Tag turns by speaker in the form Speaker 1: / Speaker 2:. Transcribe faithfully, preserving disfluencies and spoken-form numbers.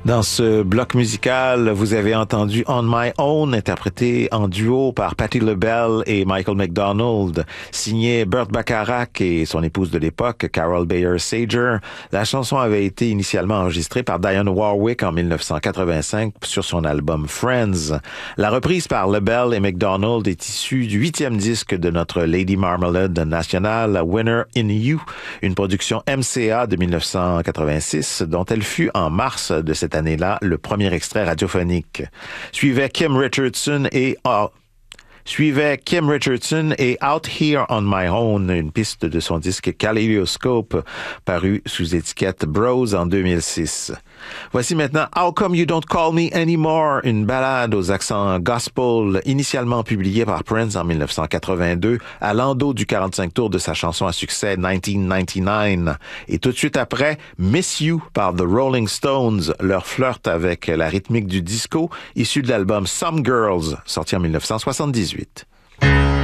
Speaker 1: Dans ce bloc musical, vous avez entendu On My Own, interprété en duo par Patti LaBelle et Michael McDonald, signé Burt Bacharach et son épouse de l'époque, Carol Bayer Sager. La chanson avait été initialement enregistrée par Dionne Warwick en dix-neuf cent quatre-vingt-cinq sur son album Friends. La reprise par LaBelle et McDonald est issue du huitième disque de notre Lady Marmalade nationale, Winner in You, une production M C A de dix-neuf cent quatre-vingt-six, dont elle fut en mars de cette année-là le premier extrait radiophonique. Suivait Kim Richardson et oh, Suivait Kim Richardson et Out Here on My Own, une piste de son disque Kaleidoscope, paru sous étiquette Bros en deux mille six. Voici maintenant How Come You Don't Call Me Anymore, une ballade aux accents gospel initialement publiée par Prince en dix-neuf cent quatre-vingt-deux à l'endos du quarante-cinq tours de sa chanson à succès dix-neuf cent quatre-vingt-dix-neuf. Et tout de suite après, Miss You par The Rolling Stones, leur flirt avec la rythmique du disco issu de l'album Some Girls, sorti en dix-neuf cent soixante-dix-huit.